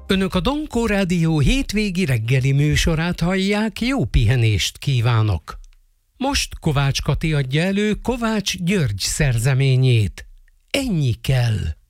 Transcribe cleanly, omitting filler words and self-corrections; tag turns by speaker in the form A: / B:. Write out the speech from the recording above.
A: Önök a Donkó Rádió hétvégi reggeli műsorát hallják, jó pihenést kívánok! Most Kovács Kati adja elő Kovács György szerzeményét. Ennyi kell.